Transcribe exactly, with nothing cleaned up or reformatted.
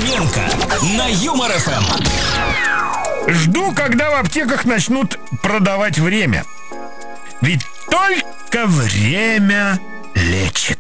Кузьменко на Юмор эф эм. Жду, когда в аптеках начнут продавать время. Ведь только время лечит.